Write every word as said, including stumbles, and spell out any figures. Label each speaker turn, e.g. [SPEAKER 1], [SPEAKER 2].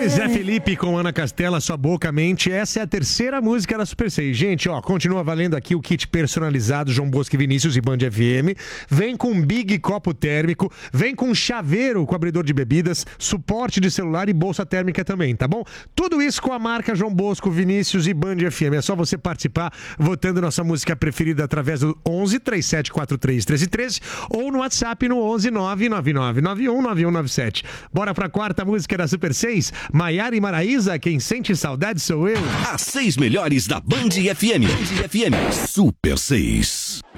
[SPEAKER 1] Foi Zé Felipe com Ana Castela, Sua Boca Mente. Essa é a terceira música da Super seis. Gente, ó, continua valendo aqui o kit personalizado João Bosco e Vinícius e Band F M. Vem com Big Copo Térmico, vem com chaveiro com abridor de bebidas, suporte de celular e bolsa térmica também, tá bom? Tudo isso com a marca João Bosco, Vinícius e Band F M. É só você participar votando nossa música preferida através do onze, três sete quatro três, treze treze ou no WhatsApp no onze, nove nove nove nove um nove um nove sete. Bora pra quarta música da Super seis. Maiara e Maraísa, quem sente saudade sou eu.
[SPEAKER 2] As seis melhores da Band F M. Band F M. Super seis.